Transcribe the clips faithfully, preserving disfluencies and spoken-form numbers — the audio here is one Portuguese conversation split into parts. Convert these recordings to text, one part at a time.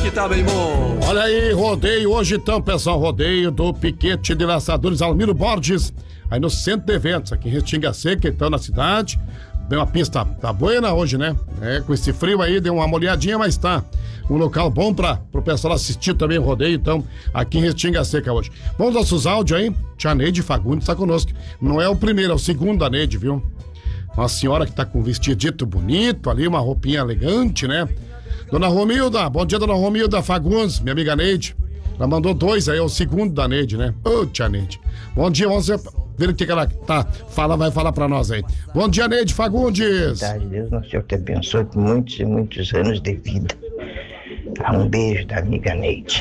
que tá bem bom. Olha aí, rodeio hoje então, pessoal, rodeio do Piquete de Laçadores Almiro Borges, aí no centro de eventos, aqui em Restinga Seca, então na cidade. Bem, uma pista tá boa hoje, né? É, com esse frio aí, deu uma molhadinha, mas tá um local bom para pro pessoal assistir também o rodeio, então, aqui em Restinga Seca hoje. Vamos aos nossos áudios aí. Tia Neide Fagundes tá conosco. Não é o primeiro, é o segundo da Neide, viu? Uma senhora que tá com um vestidito bonito ali, uma roupinha elegante, né? Dona Romilda, bom dia, dona Romilda Fagundes, minha amiga Neide. Ela mandou dois aí, é o segundo da Neide, né? Ô, tia Neide. Bom dia, vamos ver o que ela tá, fala, vai falar pra nós aí. Bom dia, Neide Fagundes. Deus, nosso Senhor te abençoe por muitos e muitos anos de vida. Um beijo da amiga Neide.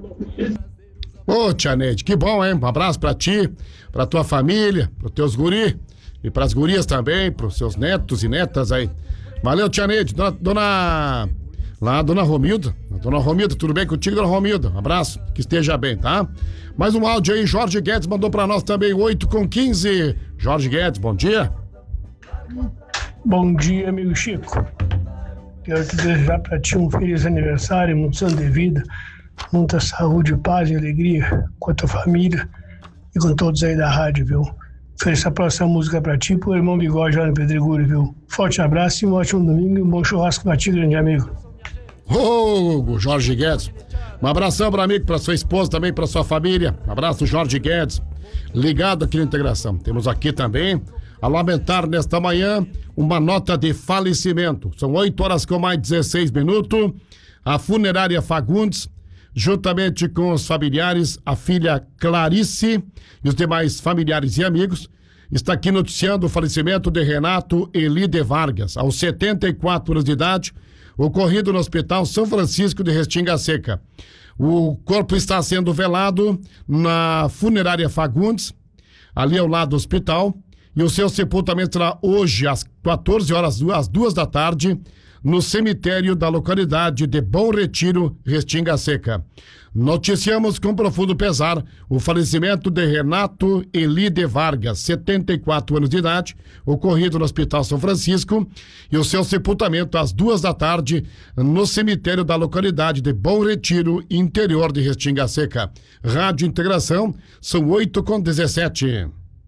Ô, tia Neide, que bom, hein? Um abraço pra ti, pra tua família, pros teus guri e pras gurias também, pros seus netos e netas aí. Valeu, tia Neide. Dona... dona... Lá, dona Romilda. Dona Romilda, tudo bem contigo, dona Romilda? Um abraço, que esteja bem, tá? Mais um áudio aí, Jorge Guedes mandou pra nós também, oito com quinze. Jorge Guedes, bom dia. Bom dia, amigo Chico. Quero te desejar pra ti um feliz aniversário, muitos anos de vida, muita saúde, paz e alegria com a tua família e com todos aí da rádio, viu? Ofereço a próxima música pra ti, pro irmão Bigode lá no Pedregulho, viu? Forte abraço e um ótimo domingo e um bom churrasco pra ti, grande amigo. Ô, oh, Jorge Guedes. Um abração para amigo, para sua esposa também, para sua família. Um abraço, Jorge Guedes. Ligado aqui na integração. Temos aqui também a lamentar nesta manhã uma nota de falecimento. São oito horas com mais dezesseis minutos. A funerária Fagundes, juntamente com os familiares, a filha Clarice e os demais familiares e amigos, está aqui noticiando o falecimento de Renato Eli de Vargas, aos setenta e quatro anos de idade, ocorrido no Hospital São Francisco de Restinga Seca. O corpo está sendo velado na funerária Fagundes, ali ao lado do hospital, e o seu sepultamento será hoje às quatorze horas, às duas da tarde, no cemitério da localidade de Bom Retiro, Restinga Seca. Noticiamos com profundo pesar o falecimento de Renato Eli de Vargas, setenta e quatro anos de idade, ocorrido no Hospital São Francisco, e o seu sepultamento às duas da tarde no cemitério da localidade de Bom Retiro, interior de Restinga Seca. Rádio Integração, são oito com dezessete.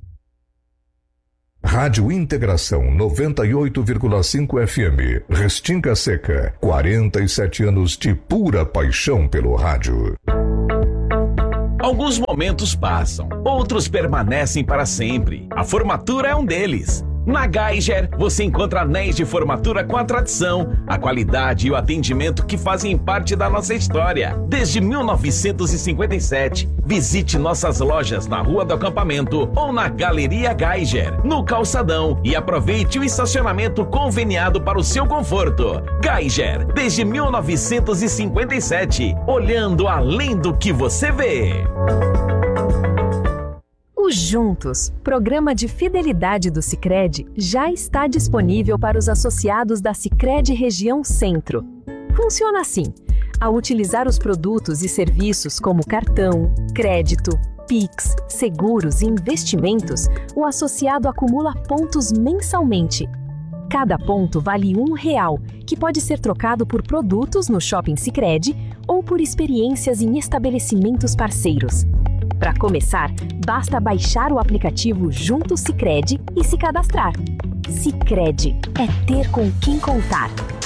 Rádio Integração noventa e oito vírgula cinco F M, Restinga Seca, quarenta e sete anos de pura paixão pelo rádio. Alguns momentos passam, outros permanecem para sempre. A formatura é um deles. Na Geiger, você encontra anéis de formatura com a tradição, a qualidade e o atendimento que fazem parte da nossa história. Desde mil novecentos e cinquenta e sete, visite nossas lojas na Rua do Acampamento ou na Galeria Geiger, no Calçadão, e aproveite o estacionamento conveniado para o seu conforto. Geiger, desde mil novecentos e cinquenta e sete, olhando além do que você vê. O Juntos, programa de fidelidade do Sicredi, já está disponível para os associados da Sicredi Região Centro. Funciona assim: ao utilizar os produtos e serviços como cartão, crédito, Pix, seguros e investimentos, o associado acumula pontos mensalmente. Cada ponto vale um real, que pode ser trocado por produtos no Shopping Sicredi ou por experiências em estabelecimentos parceiros. Para começar, basta baixar o aplicativo Junto Sicredi e se cadastrar. Sicredi é ter com quem contar.